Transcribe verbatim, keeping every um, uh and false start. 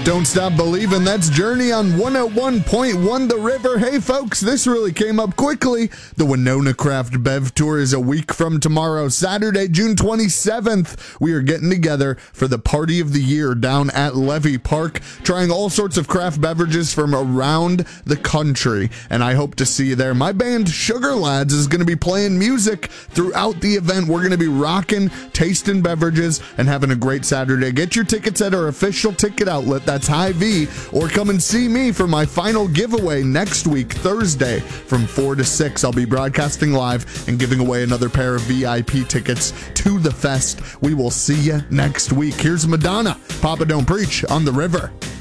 Don't Stop Believin'. That's Journey on one oh one point one The River. Hey, folks, this really came up quickly. The Winona Craft Bev Tour is a week from tomorrow, Saturday, June twenty-seventh. We are getting together for the party of the year down at Levy Park, trying all sorts of craft beverages from around the country, and I hope to see you there. My band, Sugar Lads, is going to be playing music throughout the event. We're going to be rocking, tasting beverages, and having a great Saturday. Get your tickets at our official ticket outlet. That's Hy-Vee, or come and see me for my final giveaway next week, Thursday, from four to six. I'll be broadcasting live and giving away another pair of V I P tickets to the fest. We will see you next week. Here's Madonna, Papa Don't Preach on The River.